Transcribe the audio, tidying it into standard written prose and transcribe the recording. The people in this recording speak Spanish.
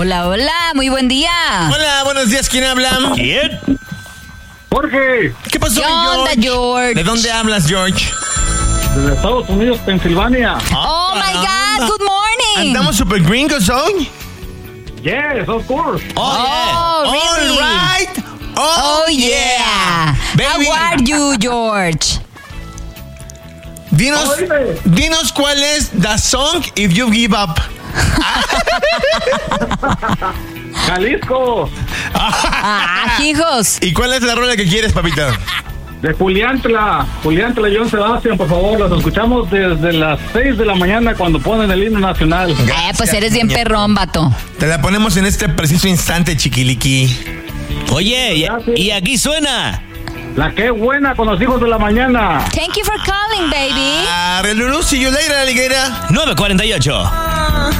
Hola, hola, muy buen día. Hola, buenos días, ¿quién habla? ¿Quién? Jorge, ¿Qué pasó, ¿Qué mi onda, George? ¿De dónde hablas, George? desde Estados Unidos, Pensilvania. Oh my God, good morning. ¿Andamos super gringos hoy? Yes, of course. Oh, really? All right. Oh, yeah. Baby. How are you, George? Dinos cuál es the song if you give up. Jalisco, Ah, hijos. ¿Y cuál es la rola que quieres, papito? de Juliantla, John Sebastián, por favor, los escuchamos desde las 6 de la mañana cuando ponen el himno nacional. Pues eres bien perrón, vato. Te la ponemos en este preciso instante, chiquiliqui. Oye, y aquí suena. La que buena con los hijos de la mañana. Thank you for calling, baby. Lulu, see you later, alligator. 9:48.